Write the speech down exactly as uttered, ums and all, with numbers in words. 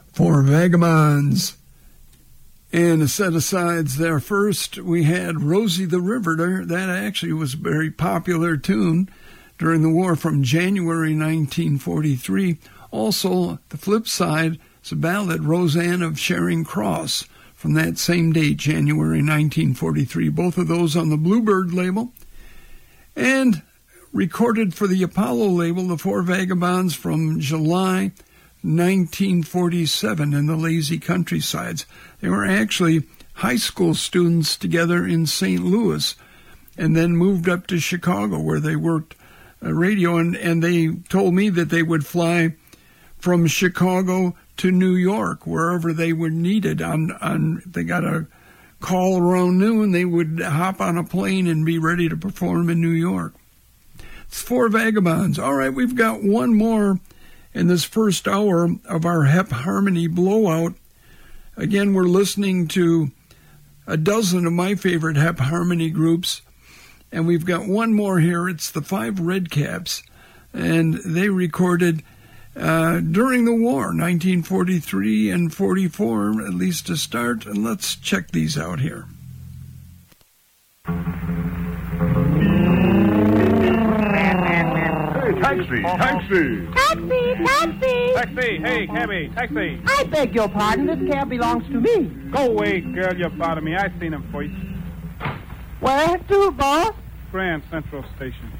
Four Vagabonds. And a set of sides there. First, we had Rosie the Riveter. That actually was a very popular tune during the war from January nineteen forty-three. Also, the flip side is a ballad, Roseanne of Charing Cross, from that same date, January nineteen forty-three. Both of those on the Bluebird label. And recorded for the Apollo label, the Four Vagabonds from July nineteen forty-seven in the Lazy Countrysides. They were actually high school students together in Saint Louis and then moved up to Chicago where they worked uh, radio. And, and they told me that they would fly from Chicago to New York, wherever they were needed. On, on they got a call around noon, they would hop on a plane and be ready to perform in New York. It's Four Vagabonds. All right, we've got one more in this first hour of our Hep Harmony Blowout. Again, we're listening to a dozen of my favorite Hep Harmony groups, and we've got one more here. It's the Five Redcaps, and they recorded uh, during the war, nineteen forty-three and forty-four, at least to start. And let's check these out here. Taxi! Taxi! Taxi! Taxi! Taxi! Hey, cabby! Taxi! I beg your pardon. This cab belongs to me. Go away, girl. You're bothering me. I've seen him first. Where to, boss? Grand Central Station.